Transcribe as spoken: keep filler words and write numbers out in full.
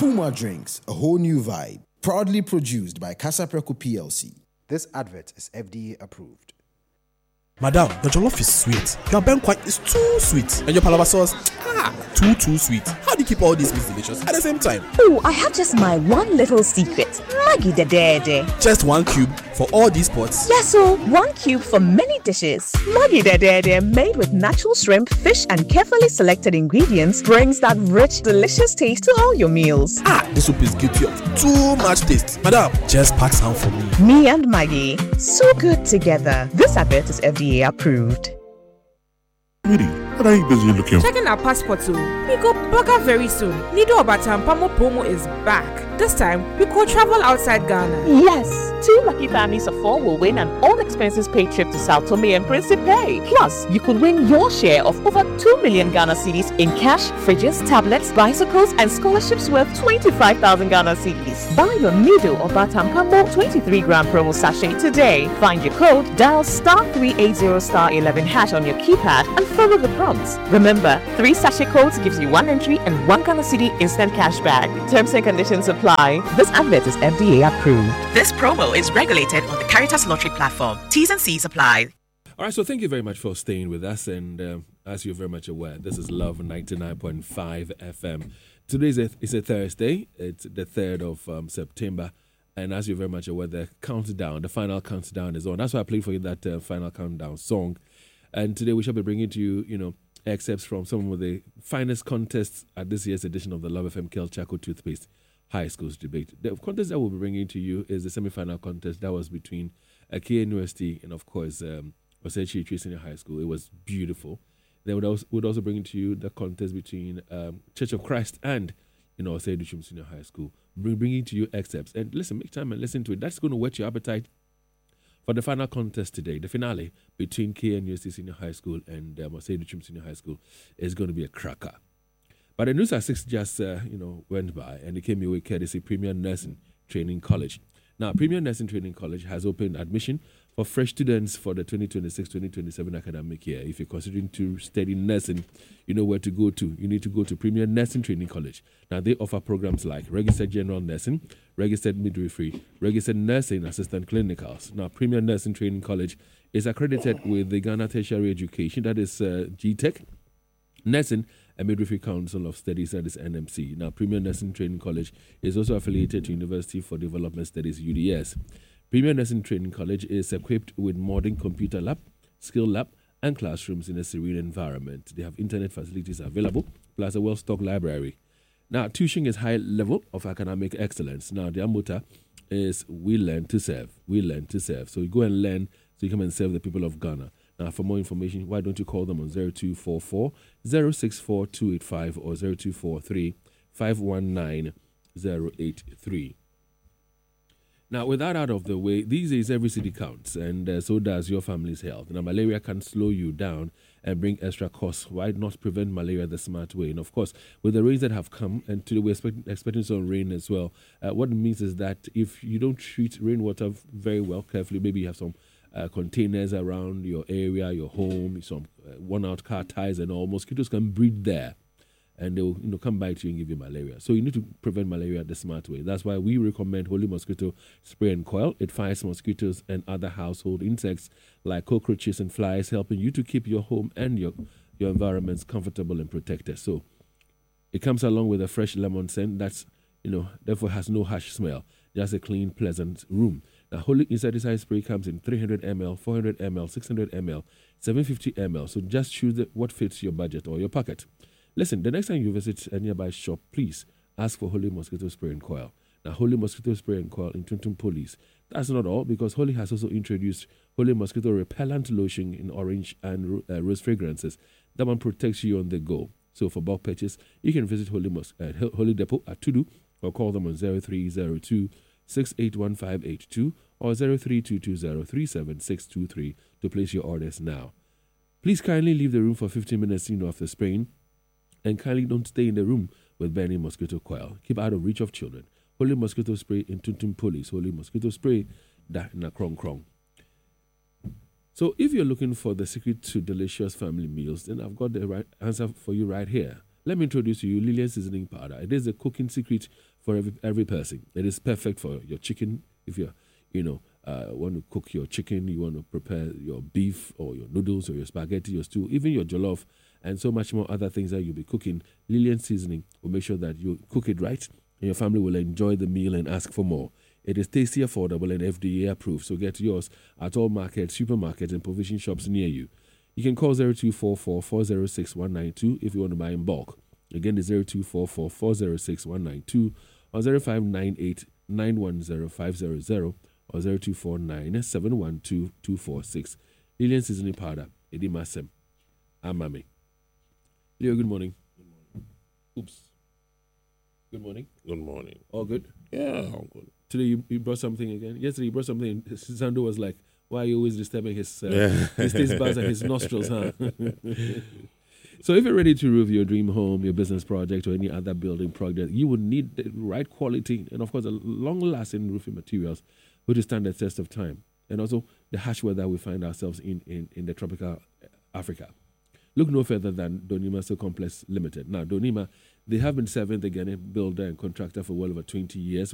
Puma Drinks, a whole new vibe. Proudly produced by Casapreco P L C. This advert is F D A approved. Madam, the jollof is sweet. Your banquet is too sweet. And your palava sauce, ah, too, too sweet. How do you keep all these meats delicious at the same time? Oh, I have just my one little secret. Maggi de Dede. Just one cube for all these pots? Yes, so one cube for many dishes. Maggi de Dede, made with natural shrimp, fish, and carefully selected ingredients, brings that rich, delicious taste to all your meals. Ah, this soup is guilty of too much taste. Madam, just pack some for me. Me and Maggi, so good together. This advert is F D A approved. Really? What are you busy looking for? Checking our passports. We go back very soon. Nido Obatam Pamo Pomo is back. This time, we could travel outside Ghana. Yes! Two lucky families of four will win an all-expenses paid trip to Sao Tome and Principe. Plus, you could win your share of over two million Ghana cedis in cash, fridges, tablets, bicycles, and scholarships worth twenty-five thousand Ghana cedis. Buy your Nido Obatam Pamo twenty-three gram promo sachet today. Find your code, dial star three eighty star eleven hash on your keypad, and follow the prompts. Remember, three sachet codes gives you one entry and one Ghana cedi instant cash back. Terms and conditions apply. This advert is F D A approved. This promo is regulated on the Caritas Lottery platform. T's and C's apply. All right, so thank you very much for staying with us. And um, as you're very much aware, this is Love ninety-nine point five F M. Today is a, is a Thursday. It's the third of um, September. And as you're very much aware, the countdown, the final countdown is on. That's why I played for you that uh, final countdown song. And today we shall be bringing to you, you know, excerpts from some of the finest contests at this year's edition of the Love F M Kel Chaco Toothpaste High Schools Debate. The contest that we'll be bringing to you is the semi-final contest that was between Akia University and, of course, um, Osechi Tree Senior High School. It was beautiful. Then we'd also, we'd also bring to you the contest between um, Church of Christ and, you know, Osei Duchum Senior High School. Bring, bringing to you excerpts. And listen, make time and listen to it. That's going to whet your appetite for the final contest today. The finale between K N U S T Senior High School and um, Osei Duchum Senior High School is going to be a cracker. But the news at six just, uh, you know, went by, and it came your way courtesy Premier Nursing Training College. Now, Premier Nursing Training College has opened admission for fresh students for the twenty twenty-six twenty twenty-seven academic year. If you're considering to study nursing, you know where to go to. You need to go to Premier Nursing Training College. Now, they offer programs like registered general nursing, registered midwifery, registered nursing assistant clinicals. Now, Premier Nursing Training College is accredited with the Ghana Tertiary Education, that is uh, G TECH, Nursing and Midwifery Council of Studies, that is N M C. Now, Premier Nursing Training College is also affiliated to University for Development Studies, U D S. Premier Nursing Training College is equipped with modern computer lab, skill lab, and classrooms in a serene environment. They have internet facilities available, plus a well-stocked library. Now, tuition is high level of academic excellence. Now, their motto is we learn to serve. We learn to serve. So you go and learn so you come and serve the people of Ghana. Now, for more information, why don't you call them on zero two four four, zero six four two eight five or zero two four three, five one nine, zero eight three. Now, with that out of the way, these days every city counts, and uh, so does your family's health. Now, malaria can slow you down and bring extra costs. Why not prevent malaria the smart way? And of course, with the rains that have come, and today we're expect, expecting some rain as well, uh, what it means is that if you don't treat rainwater very well, carefully, maybe you have some Uh, containers around your area, your home, some uh, worn-out car tires and all. Mosquitoes can breed there, and they'll you know come bite you and give you malaria. So you need to prevent malaria the smart way. That's why we recommend Holy Mosquito Spray and Coil. It fights mosquitoes and other household insects like cockroaches and flies, helping you to keep your home and your your environments comfortable and protected. So it comes along with a fresh lemon scent that's you know therefore has no harsh smell, just a clean, pleasant room. Now, Holy Insecticide Spray comes in three hundred milliliters, four hundred milliliters, six hundred milliliters, seven hundred fifty milliliters. So just choose the, what fits your budget or your pocket. Listen, the next time you visit a nearby shop, please ask for Holy Mosquito Spray and Coil. Now, Holy Mosquito Spray and Coil in Tuntum Police. That's not all, because Holy has also introduced Holy Mosquito Repellent Lotion in orange and uh, rose fragrances. That one protects you on the go. So for bulk purchase, you can visit Holy, Mos- uh, Holy Depot at Tudu or call them on zero three zero two, six eight one five eight two or zero three two two zero, three seven six two three to place your orders now. Please kindly leave the room for fifteen minutes you know, after spraying, and kindly don't stay in the room with burning mosquito coil. Keep out of reach of children. Holy Mosquito Spray in Tuntum Police. Holy Mosquito Spray da na krong krong. So if you're looking for the secret to delicious family meals, then I've got the right answer for you right here. Let me introduce to you Lillian seasoning powder. It is a cooking secret for every every person. It is perfect for your chicken. If you're, you know, uh, want to cook your chicken, you want to prepare your beef or your noodles or your spaghetti, your stew, even your jollof, and so much more other things that you'll be cooking. Lillian seasoning will make sure that you cook it right, and your family will enjoy the meal and ask for more. It is tasty, affordable, and F D A approved. So get yours at all markets, supermarkets, and provision shops near you. You can call zero two four four, four zero six, one nine two if you want to buy in bulk. Again, it's zero two four four, four zero six, one nine two or zero five nine eight, nine one zero, five zero zero or zero two four nine, seven one two, two four six. Lillian seasoning powder. Edi Masem. Amame. Leo, good morning. Good morning. Oops. Good morning. Good morning. All good? Yeah, all good. Today you, you brought something again. Yesterday you brought something. Sando was like, "Why are you always disturbing his uh, Yeah. his taste buds and his nostrils, huh?" So if you're ready to roof your dream home, your business project, or any other building project, you would need the right quality and, of course, a long-lasting roofing materials which will stand the test of time. And also the harsh weather we find ourselves in in, in the tropical Africa. Look no further than Donima Steel Complex Limited. Now, Donima, they have been serving the Ghanaian builder and contractor for well over twenty years